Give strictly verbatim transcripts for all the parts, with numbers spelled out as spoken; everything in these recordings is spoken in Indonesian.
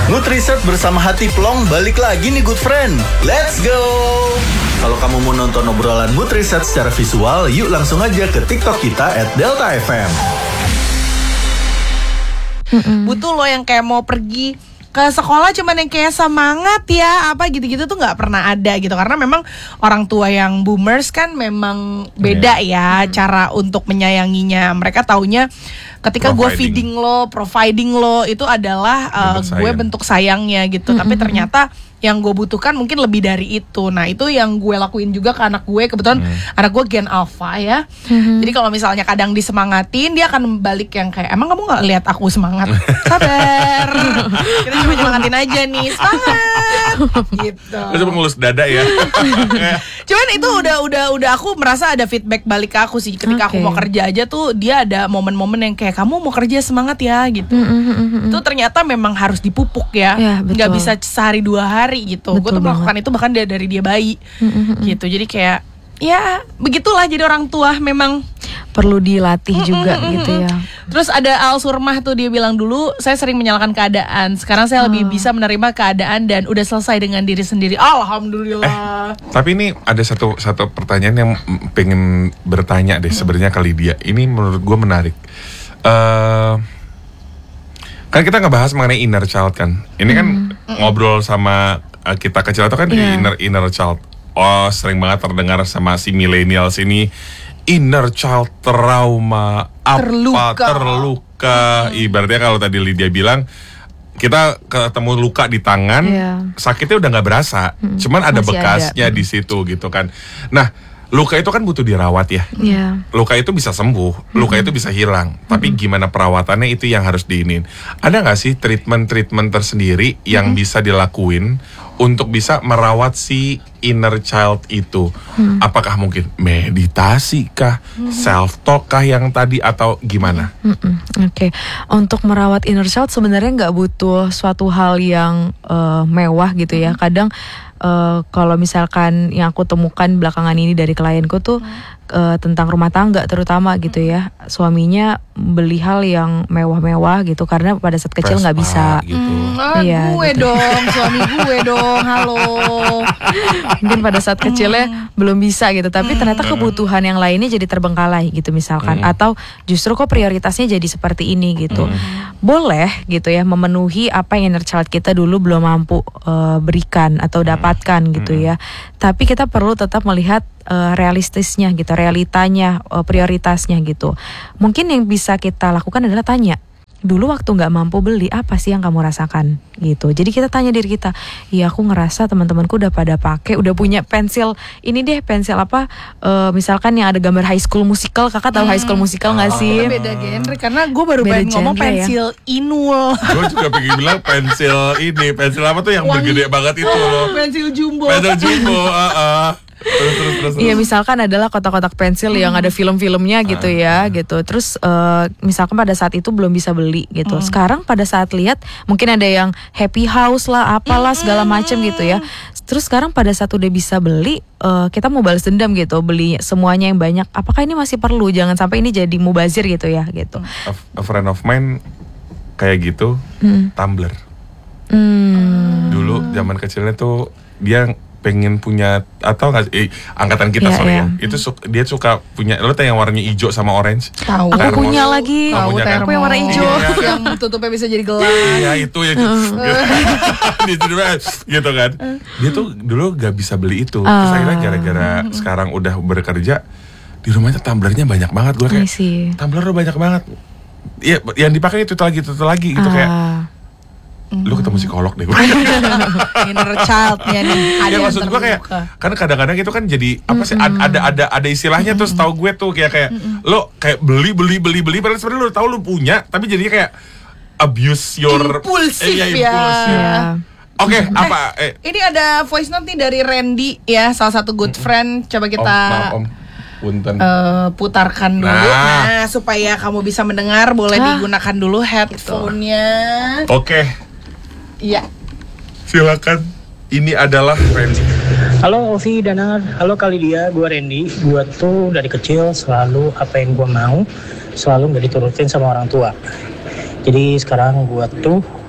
Mood Reset bersama Hati Plong balik lagi nih good friend. Let's go! Kalau kamu mau nonton obrolan Mood Reset secara visual, yuk langsung aja ke TikTok kita at Delta F M. Butuh lo yang kayak mau pergi ke sekolah cuman yang kayak semangat ya apa gitu-gitu tuh nggak pernah ada gitu, karena memang orang tua yang boomers kan memang beda ya hmm. cara untuk menyayanginya. Mereka taunya ketika gue feeding lo, providing lo itu adalah uh, gue bentuk sayangnya gitu. Mm-hmm. Tapi ternyata yang gue butuhkan mungkin lebih dari itu. Nah itu yang gue lakuin juga ke anak gue. Kebetulan mm. anak gue gen alpha ya. Mm-hmm. Jadi kalau misalnya kadang disemangatin, dia akan balik yang kayak, emang kamu gak lihat aku semangat? Sabar, kita cuma nyemangatin aja nih, semangat gitu. Lu cuma ngelus dada ya. Cuman itu udah udah udah aku merasa ada feedback balik ke aku sih. Ketika okay. aku mau kerja aja tuh, dia ada momen-momen yang kayak, kamu mau kerja semangat ya gitu. Mm-hmm. Itu ternyata memang harus dipupuk ya, ya nggak bisa sehari dua hari gitu. Gue tuh melakukan banget. Itu bahkan dari, dari dia bayi mm-hmm. gitu. Jadi kayak ya begitulah jadi orang tua, memang perlu dilatih mm-hmm. juga mm-hmm. gitu ya. Terus ada Al Surmah tuh, dia bilang dulu saya sering menyalahkan keadaan, sekarang saya oh. lebih bisa menerima keadaan dan udah selesai dengan diri sendiri. Alhamdulillah. Eh, tapi ini ada satu satu pertanyaan yang pengen bertanya deh sebenarnya kali dia. Ini menurut gue menarik. Uh, kan kita ngebahas mengenai inner child kan. Ini kan mm. ngobrol sama uh, kita kecil itu kan yeah. inner inner child. Oh, sering banget terdengar sama si millennials ini, inner child trauma, terluka. apa terluka. Mm. Ibaratnya kalau tadi Lydia bilang, kita ketemu luka di tangan, yeah. sakitnya udah nggak berasa, mm. cuman ada masih bekasnya ada. Di situ gitu kan. Nah, luka itu kan butuh dirawat ya. Yeah. Luka itu bisa sembuh, luka mm-hmm. itu bisa hilang. Mm-hmm. Tapi gimana perawatannya itu yang harus diinin. Ada nggak sih treatment-treatment tersendiri yang mm-hmm. bisa dilakuin untuk bisa merawat si inner child itu? Mm-hmm. Apakah mungkin meditasi kah, mm-hmm. self talk kah yang tadi atau gimana? Mm-hmm. Oke, okay. Untuk merawat inner child sebenarnya nggak butuh suatu hal yang uh, mewah gitu ya. Kadang Uh, kalau misalkan yang aku temukan belakangan ini dari klienku tuh hmm. uh, tentang rumah tangga terutama gitu ya, suaminya beli hal yang mewah-mewah gitu karena pada saat kecil nggak bisa. Gitu. Hmm, ah, iya, gue gitu. dong, suami gue dong, halo. Mungkin pada saat kecilnya hmm. belum bisa gitu, tapi hmm. ternyata kebutuhan yang lainnya jadi terbengkalai gitu misalkan, hmm. atau justru kok prioritasnya jadi seperti ini gitu. Hmm. Boleh gitu ya memenuhi apa yang inner child kita dulu belum mampu uh, berikan atau dapatkan hmm. gitu ya. Tapi kita perlu tetap melihat uh, realistisnya gitu, realitanya, uh, prioritasnya gitu. Mungkin yang bisa kita lakukan adalah tanya, dulu waktu gak mampu beli, apa sih yang kamu rasakan gitu. Jadi kita tanya diri kita, iya aku ngerasa teman-temanku udah pada pakai, udah punya pensil ini deh, pensil apa uh, misalkan yang ada gambar High School Musical. Kakak tahu hmm. High School Musical gak sih? Oh, beda genre, karena gue baru pengen ngomong pensil ya? Inul. Gue juga pengen bilang pensil ini, pensil apa tuh yang Wangi. Bergede banget itu loh. Pensil jumbo. Pensil jumbo, uh, uh. Terus, terus, terus, iya misalkan adalah kotak-kotak pensil hmm. yang ada film-filmnya gitu ya, hmm. gitu. Terus uh, misalkan pada saat itu belum bisa beli gitu. Hmm. Sekarang pada saat lihat mungkin ada yang Happy House lah, apalah segala macam gitu ya. Terus sekarang pada saat udah bisa beli, uh, kita mau balas dendam gitu, beli semuanya yang banyak. Apakah ini masih perlu? Jangan sampai ini jadi mubazir gitu ya, gitu. A, a friend of mine kayak gitu, hmm. Tumblr. Hmm. Dulu zaman kecilnya tuh dia pengen punya, atau nggak eh, angkatan kita yeah, sorry yeah. ya, itu suka, dia suka punya, lo tau yang warnanya hijau sama orange. Tahu. Aku punya lagi. Tahu kan? Aku yang warna hijau iya, yang tutupnya bisa jadi gelas. Iya itu ya. Gitu kan. Dia tuh dulu nggak bisa beli itu. Terus akhirnya gara-gara sekarang udah bekerja, di rumahnya tumblernya banyak banget. Gue kayak tumbler lo banyak banget. Iya, yang dipakai itu lagi itu lagi gitu uh. kayak. Lu ketemu psikolog deh gue. Inner child-nya nih. Ada ya, maksud gue kayak, kan kadang-kadang itu kan jadi apa sih, mm-hmm. ada ada ada istilahnya mm-hmm. terus tahu gue tuh kayak kayak mm-hmm. lo kayak beli beli beli beli padahal sebenarnya lo tahu lo punya, tapi jadinya kayak abuse your impulsif eh, ya. Impulsif. ya. Oke, okay, eh, apa? Eh. Ini ada voice note nih dari Randy ya, salah satu good friend. Coba kita om, maaf, om. Uh, putarkan dulu, nah. nah supaya kamu bisa mendengar. Boleh Hah? digunakan dulu headphone-nya. Oke. Okay. Iya. Silakan. Ini adalah Randy. Halo Ovi dan Nar. Halo kali dia, gue Randy. Gue tuh dari kecil selalu apa yang gue mau selalu nggak diturutin sama orang tua. Jadi sekarang gue tuh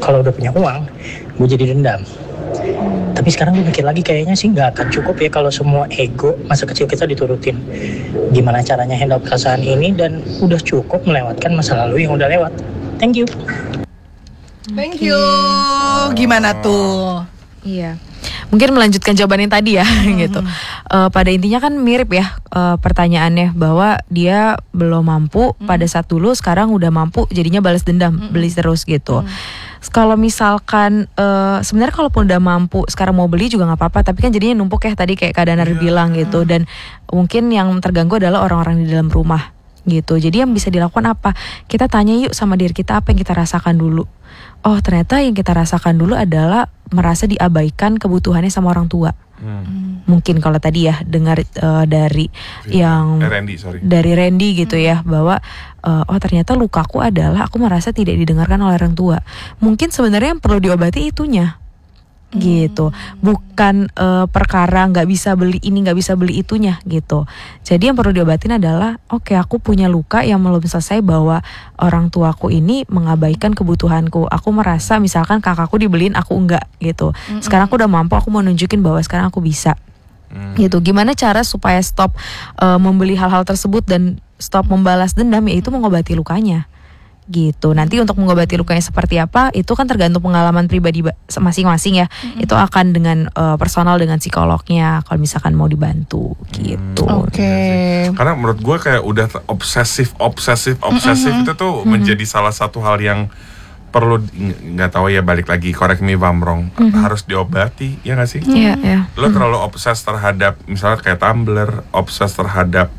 kalau udah punya uang, gue jadi dendam. Tapi sekarang gue mikir lagi kayaknya sih nggak akan cukup ya kalau semua ego masa kecil kita diturutin. Gimana caranya handle perasaan ini dan udah cukup melewatkan masa lalu yang udah lewat. Thank you. Thank you. Gimana tuh? Iya. Mungkin melanjutkan jawaban yang tadi ya gitu. Uh, pada intinya kan mirip ya uh, pertanyaannya bahwa dia belum mampu mm. pada saat dulu, sekarang udah mampu jadinya balas dendam, mm. beli terus gitu. Mm. Kalau misalkan uh, sebenarnya kalaupun udah mampu sekarang mau beli juga nggak apa-apa, tapi kan jadinya numpuk ya tadi kayak Kak Danar yeah. bilang gitu. Dan mungkin yang terganggu adalah orang-orang di dalam rumah gitu. Jadi yang bisa dilakukan apa? Kita tanya yuk sama diri kita apa yang kita rasakan dulu. Oh ternyata yang kita rasakan dulu adalah merasa diabaikan kebutuhannya sama orang tua. Hmm. Mungkin kalau tadi ya dengar uh, dari yeah. yang eh, Randy, sorry. dari Randy gitu hmm. ya bahwa uh, oh ternyata lukaku adalah aku merasa tidak didengarkan oleh orang tua. Mungkin sebenarnya yang perlu diobati itunya. Gitu, bukan uh, perkara nggak bisa beli ini nggak bisa beli itunya gitu. Jadi yang perlu diobatin adalah oke okay, aku punya luka yang belum selesai bahwa orang tuaku ini mengabaikan kebutuhanku. Aku merasa misalkan kakakku dibeliin aku enggak gitu. Sekarang aku udah mampu, aku mau nunjukin bahwa sekarang aku bisa. Hmm. Gitu. Gimana cara supaya stop uh, membeli hal-hal tersebut dan stop membalas dendam, yaitu mengobati lukanya. Gitu. Nanti untuk mengobati lukanya seperti apa itu kan tergantung pengalaman pribadi masing-masing ya. Mm-hmm. Itu akan dengan uh, personal dengan psikolognya kalau misalkan mau dibantu gitu. Oke. Okay. Karena menurut gue kayak udah obsesif obsesif obsesif mm-hmm. itu tuh mm-hmm. menjadi salah satu hal yang perlu nggak tahu ya, balik lagi correct me if I'm wrong, mm-hmm. harus diobati ya nggak sih? Iya. Mm-hmm. Yeah. Lo terlalu obses terhadap misalnya kayak Tumblr, obses terhadap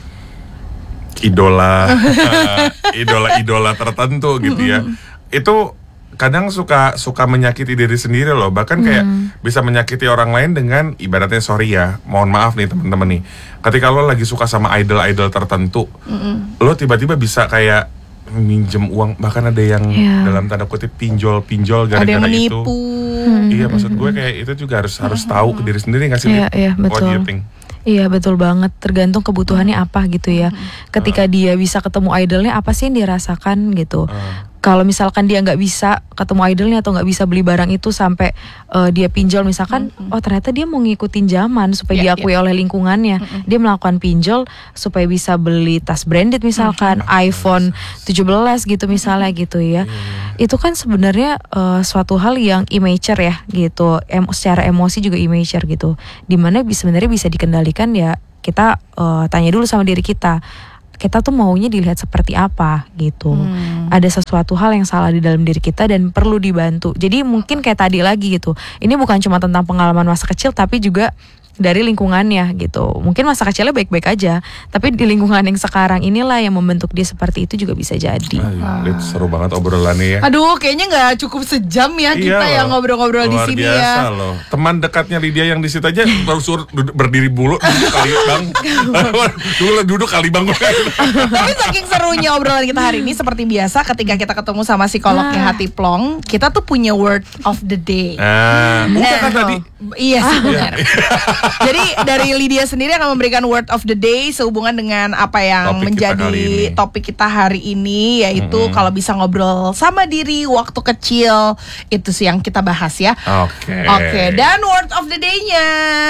idola uh, idola-idola tertentu gitu ya. Itu kadang suka suka menyakiti diri sendiri loh. Bahkan kayak mm. bisa menyakiti orang lain dengan ibaratnya sorry ya, mohon maaf nih teman-teman nih. Ketika lo lagi suka sama idol-idol tertentu, mm-mm. lo tiba-tiba bisa kayak minjem uang, bahkan ada yang yeah. dalam tanda kutip pinjol-pinjol gara-gara ada yang menipu. itu. Hmm. Iya, maksud gue kayak itu juga harus harus tahu ke diri sendiri nggak sih? Iya, iya, betul. What do you think? Iya betul banget, tergantung kebutuhannya apa gitu ya. Ketika uh. dia bisa ketemu idolnya, apa sih yang dia rasakan gitu. uh. Kalau misalkan dia nggak bisa ketemu idolnya atau nggak bisa beli barang itu sampai uh, dia pinjol misalkan, mm-hmm. oh ternyata dia mau ngikutin zaman supaya yeah, diakui yeah. oleh lingkungannya. Mm-hmm. Dia melakukan pinjol supaya bisa beli tas branded misalkan, mm-hmm. iPhone tujuh belas gitu misalnya gitu ya. Mm-hmm. Itu kan sebenarnya uh, suatu hal yang immature ya gitu. Em- secara emosi juga immature gitu. Dimana bisa sebenarnya bisa dikendalikan ya, kita uh, tanya dulu sama diri kita. Kita tuh maunya dilihat seperti apa gitu. Hmm. Ada sesuatu hal yang salah di dalam diri kita dan perlu dibantu. Jadi mungkin kayak tadi lagi gitu. Ini bukan cuma tentang pengalaman masa kecil tapi juga dari lingkungannya gitu. Mungkin masa kecilnya baik-baik aja, tapi di lingkungan yang sekarang inilah yang membentuk dia seperti itu juga bisa jadi. Ah, ah. Seru banget obrolannya ya. Aduh, kayaknya nggak cukup sejam ya kita iya yang ngobrol-ngobrol di sini ya. Luar biasa loh. Teman dekatnya Lydia yang di situ aja baru suruh duduk, berdiri bulu duduk kali bang. duduk, duduk kali bang. Tapi saking serunya obrolan kita hari ini, seperti biasa ketika kita ketemu sama psikolognya Hati Plong, kita tuh punya word of the day. Ah, bukan kan tadi? Iya sih benar. Jadi dari Lydia sendiri akan memberikan word of the day sehubungan dengan apa yang topik menjadi kita topik kita hari ini, yaitu mm-hmm. kalau bisa ngobrol sama diri waktu kecil, itu sih yang kita bahas ya. Oke. Okay. Oke, okay, dan word of the day-nya.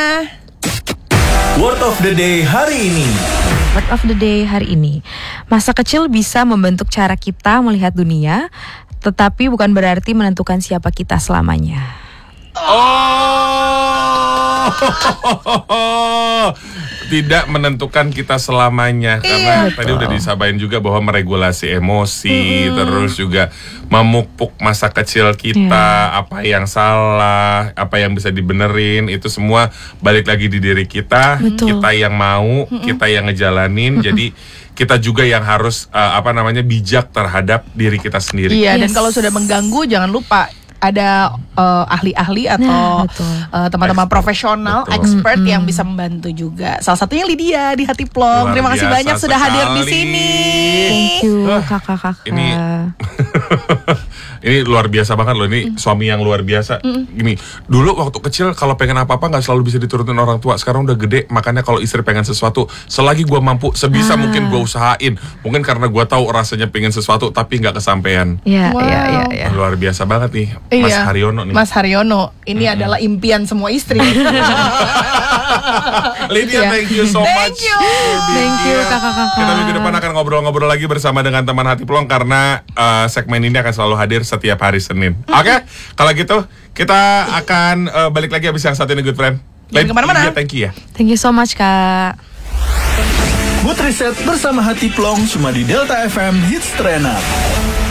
Word of the day hari ini. Word of the day hari ini. Masa kecil bisa membentuk cara kita melihat dunia, tetapi bukan berarti menentukan siapa kita selamanya. Oh, tidak menentukan kita selamanya karena iya, tadi udah disampaikan juga bahwa meregulasi emosi, mm-hmm. terus juga memupuk masa kecil kita, yeah. apa yang salah, apa yang bisa dibenerin, itu semua balik lagi di diri kita. Betul. Kita yang mau, mm-hmm. kita yang ngejalanin, mm-hmm. jadi kita juga yang harus uh, apa namanya bijak terhadap diri kita sendiri. Iya, yes. Dan kalau sudah mengganggu jangan lupa ada uh, ahli-ahli atau nah, uh, teman-teman Ex- profesional, betul. expert mm-hmm. yang bisa membantu juga. Salah satunya Lydia di Hati Plong. Terima kasih banyak sudah hadir di sini. Thank you kakak-kakak. Ini Ini luar biasa banget loh, ini mm. suami yang luar biasa. Mm. Gini, dulu waktu kecil kalau pengen apa-apa nggak selalu bisa diturutin orang tua. Sekarang udah gede, makanya kalau istri pengen sesuatu, selagi gue mampu, sebisa ah. mungkin gue usahain. Mungkin karena gue tahu rasanya pengen sesuatu tapi nggak kesampaian. Iya, wow. iya, iya, iya. Luar biasa banget nih, Mas iya. Haryono nih. Mas Haryono, ini mm-hmm. adalah impian semua istri. Lydia, yeah. thank you so much. Thank you, thank you kakak-kakak. Kita minggu depan akan ngobrol-ngobrol lagi bersama dengan teman hati Plong karena uh, segmen ini akan selalu hadir setiap hari Senin. Oke, okay? Kalau gitu kita akan uh, balik lagi habis yang satu ini, good friend. Jangan kemana-mana. Thank you ya. Thank you so much kak. Good Reset bersama Hati Plong cuma di Delta F M Hits Trainer.